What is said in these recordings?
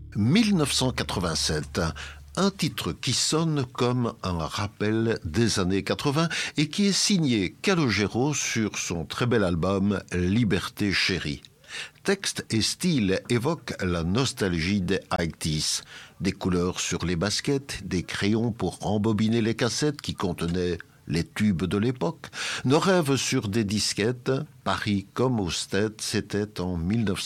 1987, un titre qui sonne comme un rappel des années 80 et qui est signé Calogero sur son très bel album Liberté chérie. Texte et style évoquent la nostalgie des 80s, des couleurs sur les baskets, des crayons pour embobiner les cassettes qui contenaient les tubes de l'époque, nos rêves sur des disquettes, Paris comme aux States, c'était en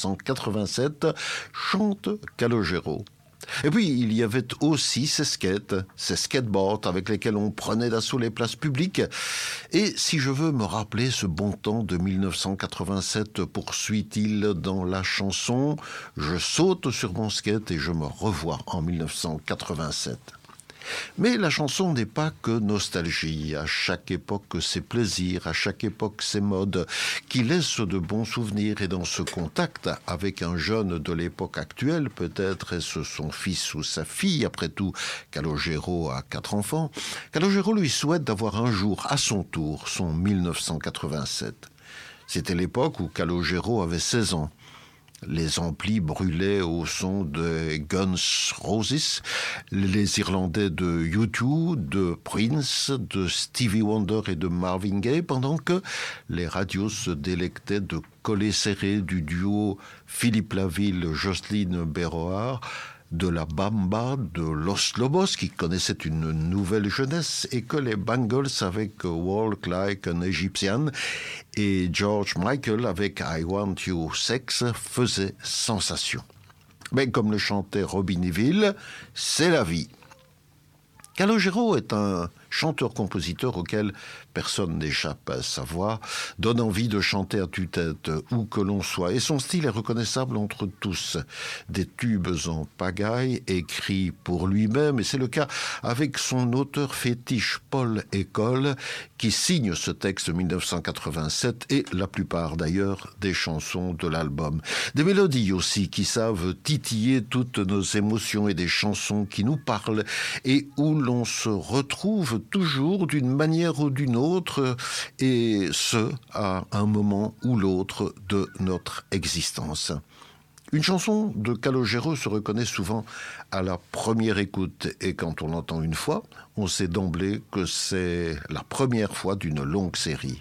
1987, chante Calogero. Et puis, il y avait aussi ces skates, ces skateboards avec lesquels on prenait d'assaut les places publiques. Et si je veux me rappeler ce bon temps de 1987, poursuit-il dans la chanson, je saute sur mon skate et je me revois en 1987. Mais la chanson n'est pas que nostalgie. À chaque époque, ses plaisirs, à chaque époque, ses modes, qui laissent de bons souvenirs. Et dans ce contact avec un jeune de l'époque actuelle, peut-être est-ce son fils ou sa fille, après tout, Calogero a 4 enfants, Calogero lui souhaite d'avoir un jour, à son tour, son 1987. C'était l'époque où Calogero avait 16 ans. Les amplis brûlaient au son de Guns Roses, les Irlandais de U2, de Prince, de Stevie Wonder et de Marvin Gaye, pendant que les radios se délectaient de collets serrés du duo Philippe Laville-Jocelyne Berroard, de la Bamba, de Los Lobos, qui connaissaient une nouvelle jeunesse, et que les Bangles avec Walk Like an Egyptian et George Michael avec I Want You Sex faisaient sensation. Mais comme le chantait Robbie Nevil, c'est la vie. Calogero est un chanteur-compositeur auquel personne n'échappe à sa voix, donne envie de chanter à tue-tête où que l'on soit, et son style est reconnaissable entre tous. Des tubes en pagaille, écrits pour lui-même, et c'est le cas avec son auteur fétiche Paul École, qui signe ce texte 1987 et la plupart d'ailleurs des chansons de l'album. Des mélodies aussi qui savent titiller toutes nos émotions et des chansons qui nous parlent et où l'on se retrouve toujours d'une manière ou d'une autre, et ce, à un moment ou l'autre de notre existence. Une chanson de Calogero se reconnaît souvent à la première écoute, et quand on l'entend une fois, on sait d'emblée que c'est la première fois d'une longue série.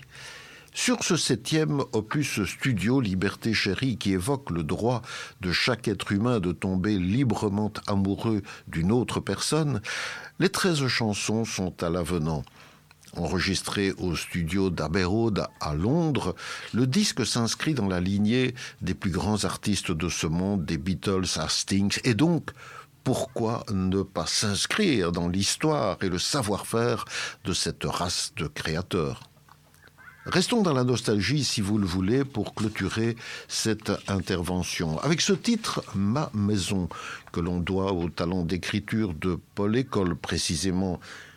Sur ce 7e opus studio Liberté chérie qui évoque le droit de chaque être humain de tomber librement amoureux d'une autre personne, les 13 chansons sont à l'avenant. Enregistré au studio d'Abbey Road à Londres, le disque s'inscrit dans la lignée des plus grands artistes de ce monde, des Beatles à Sting, et donc pourquoi ne pas s'inscrire dans l'histoire et le savoir-faire de cette race de créateurs ? Restons dans la nostalgie, si vous le voulez, pour clôturer cette intervention. Avec ce titre, Ma maison, que l'on doit au talent d'écriture de Paul École, précisément,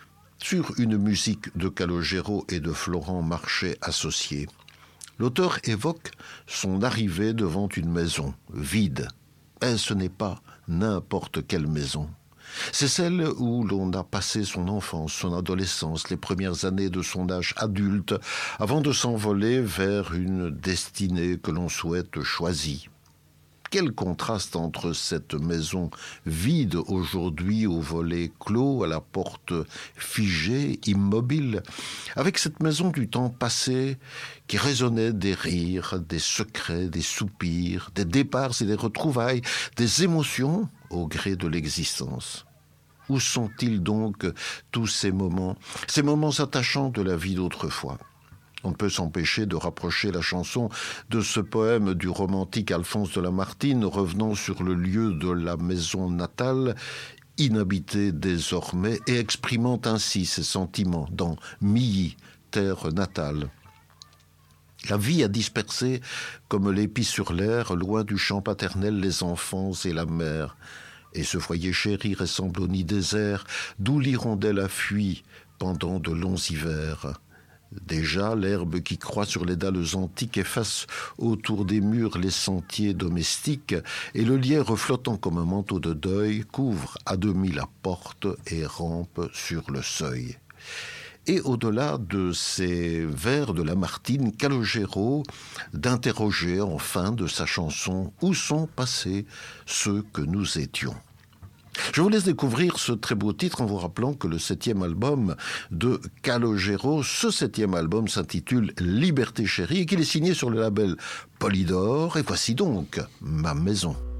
sur une musique de Calogero et de Florent Marché associés. L'auteur évoque son arrivée devant une maison vide. Et ce n'est pas n'importe quelle maison. C'est celle où l'on a passé son enfance, son adolescence, les premières années de son âge adulte, avant de s'envoler vers une destinée que l'on souhaite choisie. Quel contraste entre cette maison vide aujourd'hui aux volets clos, à la porte figée, immobile, avec cette maison du temps passé qui résonnait des rires, des secrets, des soupirs, des départs et des retrouvailles, des émotions au gré de l'existence. Où sont-ils donc tous ces moments attachants de la vie d'autrefois ? On ne peut s'empêcher de rapprocher la chanson de ce poème du romantique Alphonse de Lamartine revenant sur le lieu de la maison natale, inhabitée désormais, et exprimant ainsi ses sentiments dans Milly, terre natale. La vie a dispersé, comme l'épi sur l'air, loin du champ paternel, les enfants et la mère. Et ce foyer chéri ressemble au nid désert, d'où l'hirondelle a fui pendant de longs hivers. Déjà, l'herbe qui croît sur les dalles antiques efface autour des murs les sentiers domestiques, et le lierre flottant comme un manteau de deuil couvre à demi la porte et rampe sur le seuil. et au-delà de ces vers de Lamartine, Calogero d'interroger en fin de sa chanson « Où sont passés ceux que nous étions ?» Je vous laisse découvrir ce très beau titre en vous rappelant que le 7e album de Calogero, ce 7e album s'intitule Liberté chérie et qu'il est signé sur le label Polydor. Et voici donc Ma maison.